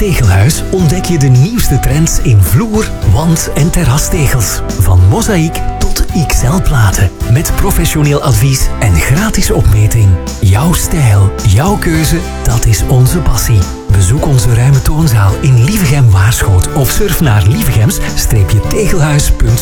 Tegelhuis ontdek je de nieuwste trends in vloer, wand- en terrastegels. Van mozaïek tot XL-platen. Met professioneel advies en gratis opmeting. Jouw stijl, jouw keuze, dat is onze passie. Bezoek onze ruime toonzaal in Lievegem-Waarschoot of surf naar lievegems-tegelhuis.be.